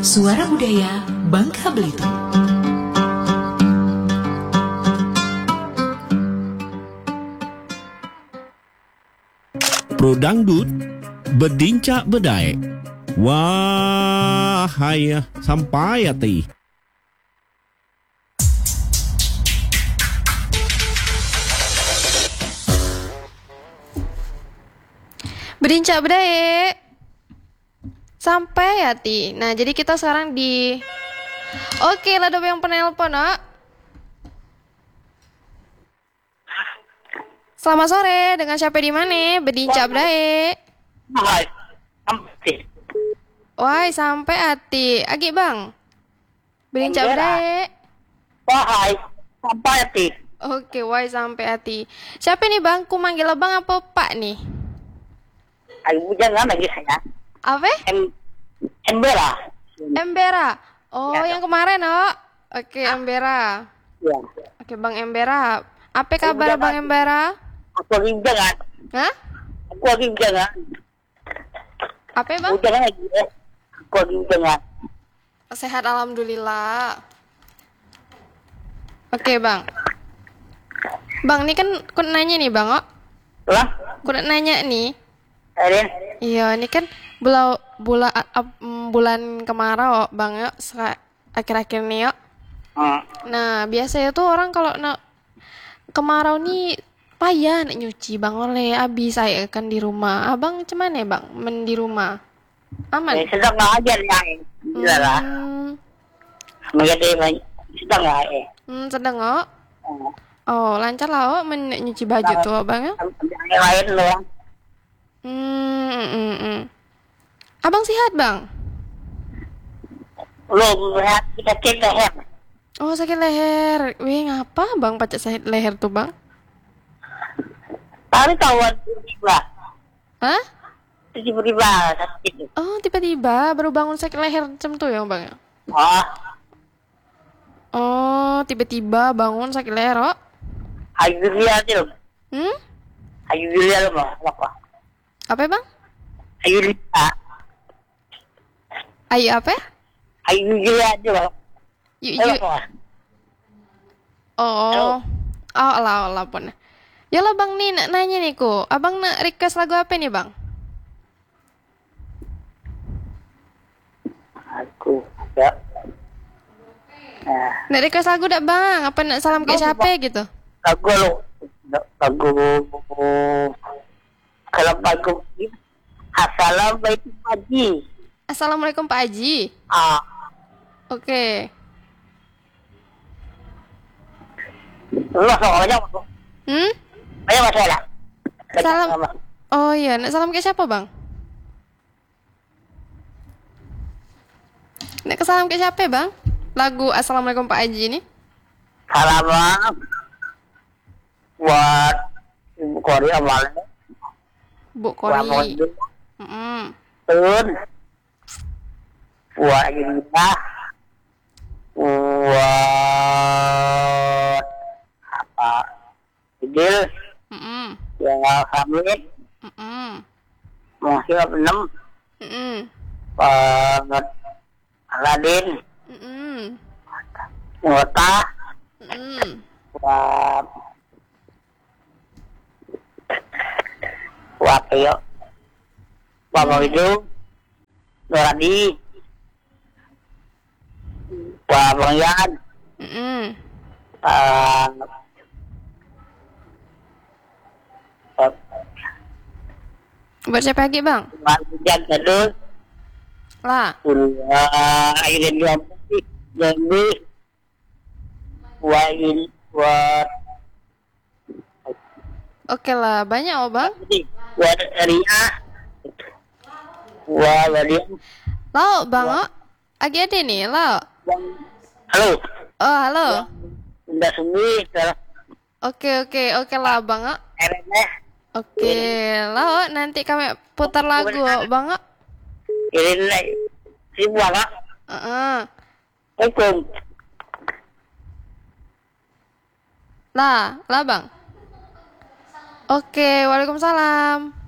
Suara Budaya Bangka Belitung. Pro dangdut berdincak bedai. Wah, hai sampai ati. Berincak bedai sampai hati. Nah, jadi kita sekarang di Oke, lah yang penelpon, nak. Selamat sore, dengan siapa di mana? Berincak bedai. Wah, sampai hati. Agi, Bang. Berincak bedai. Wahai, sampai hati. Oke, wah sampai hati. Siapa nih, Bang? Ku manggil Abang apa Pak nih? Ayo jangan lagi saya. Apa? Embera. Embera. Oh, Ya, yang kemarin, oh. Oke, Embera. Ya. Oke, Bang Embera. Apa kabar Bang Embera? Aku lagi jangan. Hah? Aku lagi jangan. Apa, Bang? Aku jangan lagi. Aku lagi jangan. Sehat alhamdulillah. Oke, Bang. Bang, ini kan ku nanya nih, Bang, oh. Lah, Ku nanya nih. Erin. Iya, ini kan bulan kemarau, Bang, ya, akhir-akhir nih, ya. Nah, biasanya tuh orang kalau kemarau nih payah nak nyuci, Bang, oleh habis saya kan di rumah. Abang cuman ya, Bang, di rumah. Aman. Sedang ngajar ya. Gila lah. Menjadi sedang lah. Sedang, oh. Oh, lancar lah, oh, nyuci baju tuh, Bang, ya. Yang lain loh. Abang sehat, Bang? Belum lihat kita leher. Oh, sakit leher. Wih, ngapa Bang pacak sakit leher tuh, Bang? Tapi tahun tiba. Hah? Tiba-tiba sakit. Oh, tiba-tiba baru bangun sakit leher macam tuh ya, Bang, ya? Oh, Oh, tiba-tiba bangun sakit leher, oh. ayo lihat dulu. Ayo lihat dulu apa? Apa, Bang? Ayo lihat. Ayo apa? Ayo lihat dulu. Yuk. Oh. Oh, alah pun. Ya lah, Bang, nih nak nanya nih ku. Abang nak request lagu apa nih, Bang? Aku ya. Nak request lagu dak, Bang? Apa nak salam ke siapa gitu? Lagu lo. Lagu kalau lagu Assalamualaikum Haji. Assalamualaikum Pak Haji. Oke. Allah soalnya banyak masalah. Salam. Oh iya, nak salam ke siapa, Bang? Nak salam ke siapa, Bang? Lagu Assalamualaikum Pak Haji ini. Salam buat Ibu Kori awalnya. Bu Kori. Tun buat Yunita, buat apa Idil, ya Hamid, masih enam, banget Aladin, Ngota, buat Tio, Bapak Widu, Doradi, buat Bang Yan, Buat siapa lagi, Bang? buat Hujan Terus, Lah. Airin Jambi, buat Oke lah, banyak oh, Bang. buat Ria, buat Wadian. Lau, Bang, oh. Lagi ada nih, lau. Halo, Oh, halo. Bunda Sumi, Oke lah, Bang, oh. RNS, Oke, lau, nanti kami putar lagu, oh, Bang, oh. Irin si Buana, Assalamualaikum. Lah, Bang. Oke, waalaikumsalam.